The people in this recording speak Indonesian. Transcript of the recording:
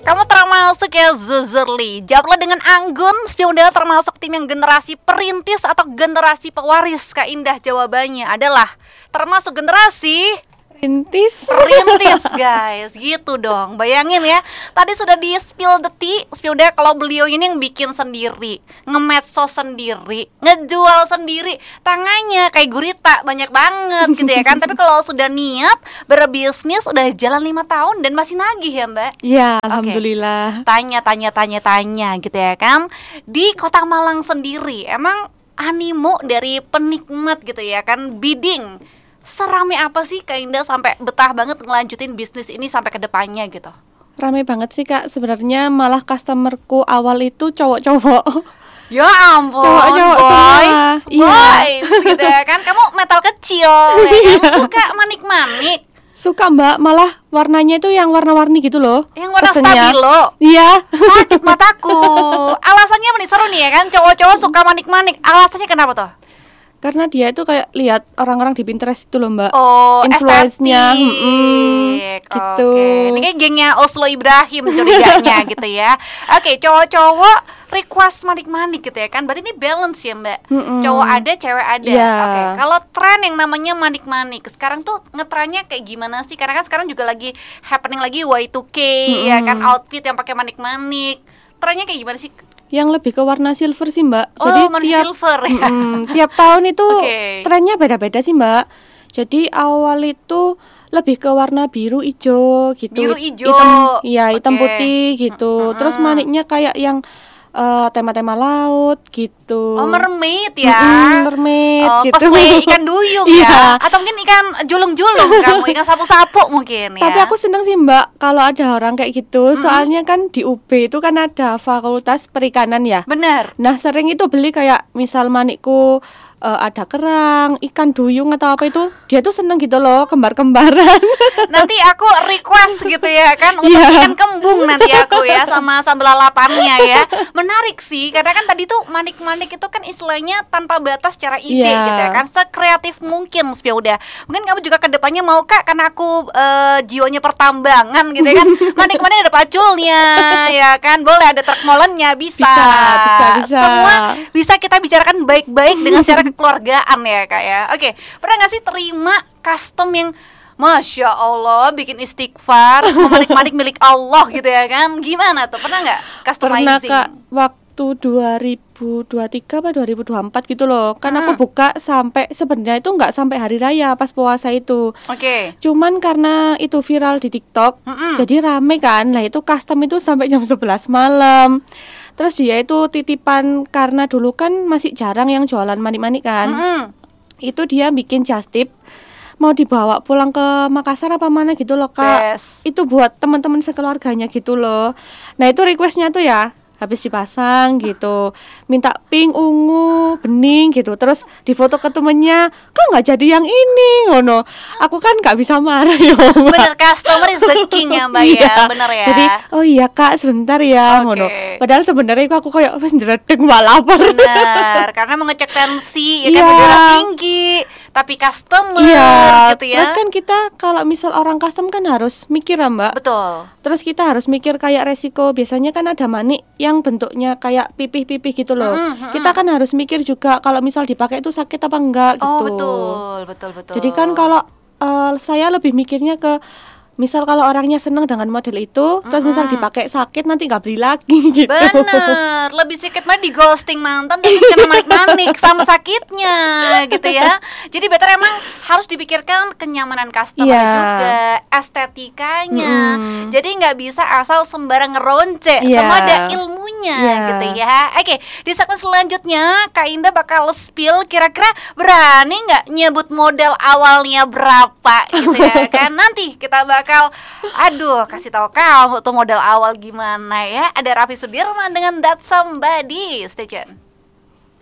Kamu termasuk ya Zuzurli. Jawablah dengan anggun. Spiuda termasuk tim yang generasi perintis atau generasi pewaris? Kak Indah jawabannya adalah termasuk generasi Perintis guys, gitu dong. Bayangin ya, tadi sudah di spill Spiuda kalau beliau ini yang bikin sendiri, nge-medsos sendiri, ngejual sendiri, tangannya kayak gurita banyak banget gitu ya kan. Tapi kalau sudah niat berbisnis udah jalan 5 tahun dan masih nagih ya Mbak. ya, alhamdulillah. Tanya gitu ya kan. Di Kota Malang sendiri emang animo dari penikmat gitu ya kan, bidding serame apa sih Kak Indah sampai betah banget ngelanjutin bisnis ini sampai ke depannya gitu? Ramai banget sih Kak, sebenarnya malah customerku awal itu cowok-cowok. Ya ampun, Cowok-cowok boys semua. gitu ya kan. Kamu metal kecil ya kan, suka manik-manik. Suka Mbak, malah warnanya itu yang warna-warni gitu loh. Yang warna pesennya. stabilo. Iya. Sakit mataku. Alasannya apa nih, seru nih ya kan, cowok-cowok suka manik-manik. Alasannya kenapa tuh? Karena dia itu kayak lihat orang-orang di Pinterest itu loh Mbak. Oh, influence-nya, estetik. gitu. Oke. Ini kayak gengnya Oslo Ibrahim curiganya gitu ya. Oke, cowok-cowok request manik-manik gitu ya kan. Berarti ini balance ya Mbak. Cowok ada, cewek ada. Yeah. Oke. Kalau tren yang namanya manik-manik sekarang tuh ngetrennya kayak gimana sih? Karena kan sekarang juga lagi happening lagi Y2K ya kan, outfit yang pakai manik-manik. Trennya kayak gimana sih? Yang lebih ke warna silver sih Mbak. Oh, warna silver ya. Tiap tahun itu Oke. trennya beda-beda sih Mbak. Jadi awal itu lebih ke warna biru ijo gitu. Biru ijo. Hitam Oke. putih gitu. Terus maniknya kayak yang tema-tema laut gitu. Oh, mermaid ya. Mermaid Oh, gitu. cosplay ikan duyung ya. Iya. Atau mungkin ikan julung-julung kamu, ikan sapu-sapu mungkin ya. Tapi aku seneng sih Mbak kalau ada orang kayak gitu. Soalnya kan di UB itu kan ada fakultas perikanan ya. Bener. Nah sering itu beli kayak misal manikku ada kerang, ikan duyung atau apa itu, dia tuh seneng gitu loh, kembar-kembaran. Nanti aku request gitu ya kan untuk Iya. ikan kembung nanti aku ya sama sambal lalapannya ya. Menarik sih, karena kan tadi tuh manik-manik itu kan istilahnya tanpa batas secara ide Iya. gitu ya kan, sekreatif mungkin Spiuda. Mungkin kamu juga kedepannya mau Kak, karena aku jiwanya pertambangan gitu ya kan. Manik-manik ada paculnya ya kan, boleh ada truk molennya, bisa. Bisa. Semua bisa kita bicarakan baik-baik dengan secara kekeluargaan ya Kak ya. Oke, pernah gak sih terima custom yang Masya Allah bikin istighfar, semua manik-manik milik Allah gitu ya kan. Gimana tuh, pernah gak Pernah customizing? Kak, waktu 2023 apa 2024 gitu loh. Kan aku buka sampai sebenarnya itu nggak sampai hari raya pas puasa itu. Oke. Cuman karena itu viral di TikTok, jadi rame kan. Nah itu custom itu sampai jam 11 malam. Terus dia itu titipan, karena dulu kan masih jarang yang jualan manik-manik kan. Itu dia bikin just tip, mau dibawa pulang ke Makassar apa mana gitu loh Kak. Yes. Itu buat teman-teman sekeluarganya gitu loh. Nah itu requestnya tuh ya habis dipasang gitu, minta pink, ungu, bening gitu, terus difoto ke temennya, kok nggak jadi yang ini, ngono. Aku kan nggak bisa marah ya Mbak. Bener, customer is the king ya Mbak ya. Iya. Bener ya. Jadi oh iya Kak sebentar ya, Oke. ngono. Padahal sebenarnya aku kayak wes ndredeg mbak lapar. Bener, karena mengecek tensi ya kan, Iya. berdarah tinggi, tapi customer Iya. gitu ya. Terus kan kita kalau misal orang custom kan harus mikir ya Mbak. Betul. Terus kita harus mikir kayak resiko. Biasanya kan ada manik yang bentuknya kayak pipih-pipih gitu loh. Kita kan harus mikir juga kalau misal dipakai itu sakit apa enggak gitu. Oh betul. Jadi kan kalau saya lebih mikirnya ke misal kalau orangnya senang dengan model itu, terus misal dipakai sakit nanti nggak beli lagi gitu. Bener, lebih sakit mah di ghosting mantan tapi kena manik-manik sama sakitnya gitu ya. Jadi better emang harus dipikirkan kenyamanan customer Iya. juga, estetikanya. Jadi nggak bisa asal sembarang ngeronce, Iya. semua ada ilmunya Iya. gitu ya. Oke, di segmen selanjutnya Kak Indah bakal spill, kira-kira berani nggak nyebut model awalnya berapa gitu ya kan. Nanti kita bakal kasih tahu kamu tuh modal awal gimana ya. Ada Raffi Sudirman dengan That Somebody. Stay tune.